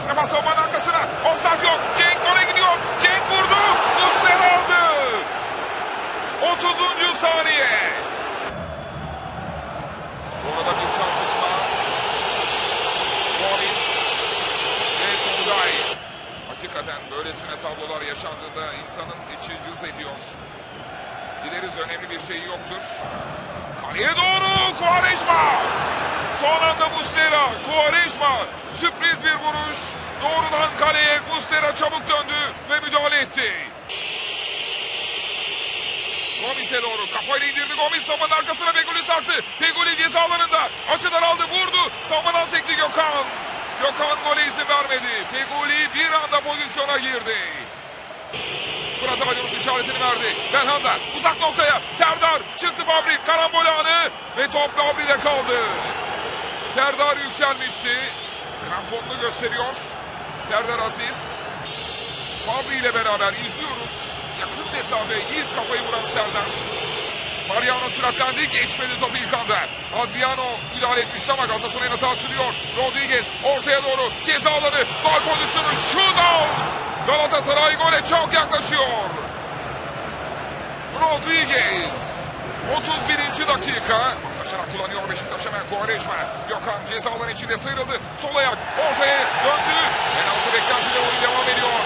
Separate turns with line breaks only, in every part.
Arkasına bas, savunmanın arkasına. Offside yok. Cenk gole gidiyor. Cenk vurdu. Muslera aldı. 30. saniye. Orada bir çarpışma. Gomis ve Tolgay. Hakikaten böylesine tablolar yaşandığında insanın içi cız ediyor. Dileriz önemli bir şey yoktur. Kaleye doğru Quaresma. Son anda Muslera. Quaresma. Sürpriz bir vuruş. Doğrudan kaleye Muslera çabuk döndü ve müdahale etti. Gomis'e doğru kafayla indirdi. Gomis savunmanın arkasına Feguli sarktı. Feguli ceza alanında. Açıdan aldı, vurdu. Savunmadan sekti Gökhan. Gökhan gole izin vermedi. Feguli bir anda pozisyona girdi. Fırat Aydınus işaretini verdi. Belhanda uzak noktaya. Serdar çıktı, Fabri karambol anı ve top Fabri'de kaldı. Serdar yükselmişti. Kramponunu gösteriyor. Serdar Aziz. Fabri ile beraber izliyoruz. Yakın mesafe ilk kafayı vuran Serdar. Mariano süratlendi. Geçmedi topu ilk anda. Adriano müdahale etmişti ama Galatasaray'ın hata sürüyor. Rodriguez ortaya doğru ceza alanı. Gol pozisyonu, shootout. Galatasaray gole çok yaklaşıyor. Rodriguez. 31. dakika. Paslaşarak kullanıyor Beşiktaş hemen. Quaresma. Gökhan ceza alanı içinde sıyrıldı. Sol ayak ortaya döndü. Penaltı beklentide oyun devam ediyor.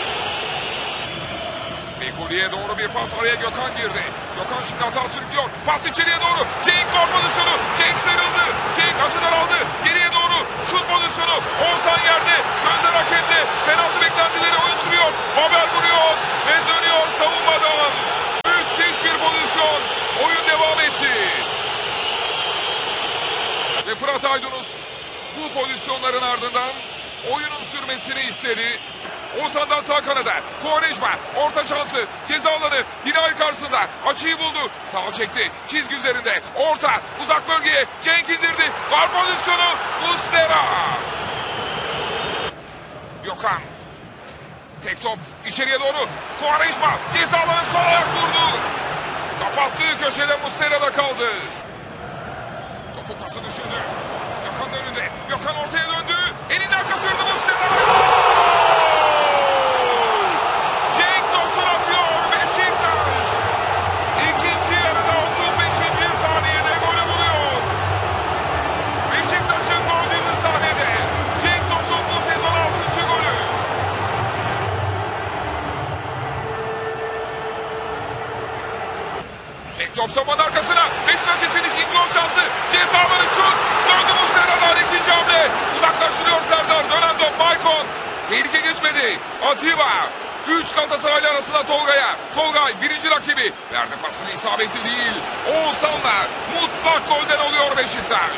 Fegoli'ye doğru bir pas, araya Gökhan girdi. Gökhan şimdi hata sürüklüyor. Pas içeriye doğru. Cenk gol pozisyonu. Cenk sıyrıldı. Cenk açıdan aldı. Geriye doğru şut pozisyonu. Oğuzhan yerde. Gözler hakemde. Penaltı beklentileri, oyun sürüyor. Babel vuruyor ve dönüyor savunmadan. Müthiş bir pozisyon. Oyun devam etti. Ve Fırat Aydınus bu pozisyonların ardından oyunun sürmesini istedi. Oğuzhan'dan sağ kanada. Quaresma orta şansı. Ceza alanı. Dinay karşısında. Açıyı buldu. Sağ çekti. Çizgi üzerinde. Orta. Uzak bölgeye. Cenk indirdi. Gol pozisyonu. Muslera. Gökhan. Tek top. İçeriye doğru. Quaresma. Ceza alanı, sol ayak vurdu. Kapattığı köşede Muslera'da kaldı. Topu pası düşürdü. Gökhan'ın önünde. Gökhan ortaya döndü. Elinden kaçırdı Muslera. Top savunmanın arkasına. Beşiktaş için ikinci gol şansı. Cezaları şut. Döndü Muslera'dan ikinci hamle. Uzaklaştırıyor Serdar. Dönen top Maicon. Tehlike geçmedi. Atiba. 3 Galatasaraylı arasında Tolga'ya. Tolgay birinci rakibi. Verdi pasını, isabetli değil. Oğuzhan'la mutlak golden oluyor Beşiktaş.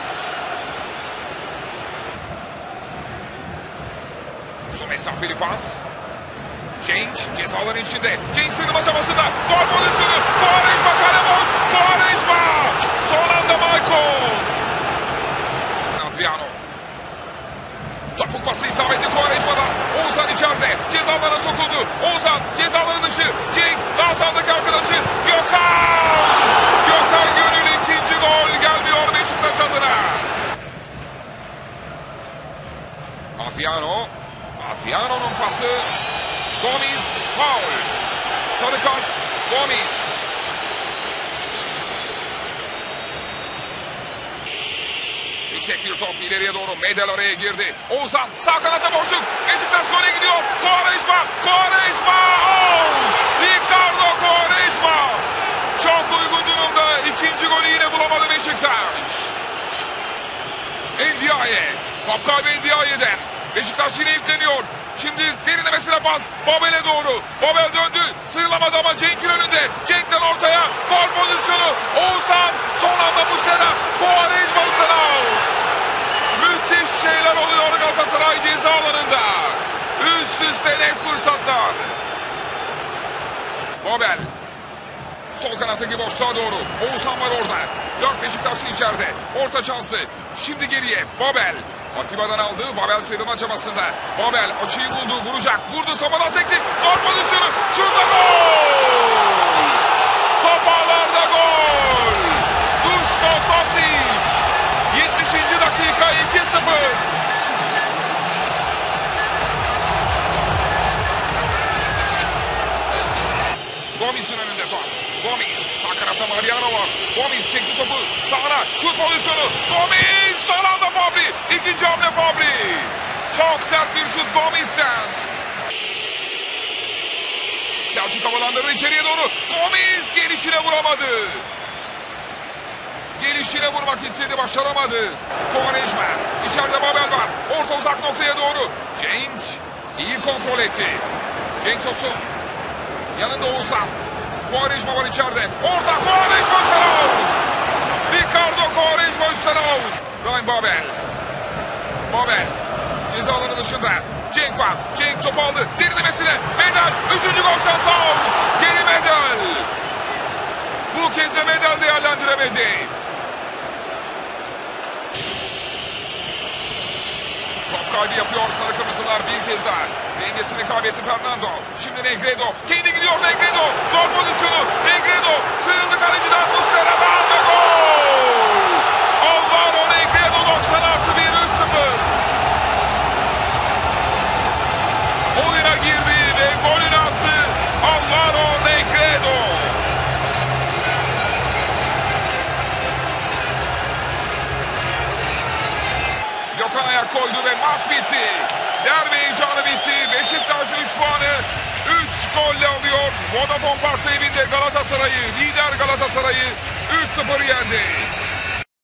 Uzun mesafeli pas. Cenk cezaların içinde. Cenk sığınma çabasında. Gol pozisyonu. Quaresma kale boş. Quaresma. Son anda Maicon. Adriano. Topuk pası isabetli Quaresma'dan. Oğuzhan içeride. Cezalarına sokuldu. Oğuzhan cezaları dışı. Cenk daha sağdaki arkadaşı. Gökhan. Gökhan Gönül ikinci gol gelmiyor Beşiktaş adına. Adriano. Adriano'nun pası. Gomis faul. Sarı kart Gomis. Yüksek bir top ileriye doğru. Medel araya girdi. Oğuzhan sağ kanata boşluk. Beşiktaş gole gidiyor. Quaresma. Quaresma. Ricardo Quaresma. Çok uygun durumda. İkinci golü yine bulamadı Beşiktaş. Ndiaye. Top kaybı Ndiaye'den. Beşiktaş yine yükleniyor. Şimdi derinlemesine pas. Babel'e doğru. Babel döndü. Sıyrılamadı ama Cenk'in önünde. Cenk'ten ortaya. Gol pozisyonu. Oğuzhan. Son anda Muslera. Quaresma Muslera. Müthiş şeyler oluyor Galatasaray ceza alanında. Üst üste net fırsatlar. Babel. Sol kanattaki boşluğa doğru. Oğuzhan var orada. 4 Beşiktaşlı içeride. Orta şansı. Şimdi geriye. Babel. Atiba'dan aldı. Babel sıyrılma çabasında. Babel açıyı buldu. Vuracak. Vurdu. Samadan sekti. Gol pozisyonu. Şurada gol. Top ağlarda gol. Duško Tosić. 70. dakika 2-0. Gomis'ten. Selçuk havalandırdı içeriye doğru. Gomis gelişine vuramadı. Gelişine vurmak istedi, başaramadı. Quaresma. İçeride Babel var. Orta uzak noktaya doğru. Cenk iyi kontrol etti. Cenk Tosun. Yanında Oğuzhan. Quaresma var içeride. Orta Quaresma üstten out. Ricardo Quaresma üstten out. Ryan Babel. Babel. Ceza alanı dışında. Cenk var. Cenk topu aldı. Derinlemesine. Medel. 3. gol şansı out. Geri Medel. Bu kez de Medel değerlendiremedi. Top kaybı yapıyor sarı kırmızılar bir kez daha. Dengesini kaybetti Fernando. Şimdi Negredo. Kendi gidiyor Negredo. Gol pozisyonu. Negredo. Sıyrıldı kaleciden. Muslera'dan ve gol. Alvaro Negredo 90 artı 1 3-0. Oyuna girdi ve golünü attı. Alvaro Negredo. Gökhan ayak koydu ve maç bitti. Derbi heyecanı bitti. Beşiktaş 3 puanı 3 golle alıyor. Vodafone Park'ta evinde Galatasaray'ı, lider Galatasaray'ı 3-0 yendi.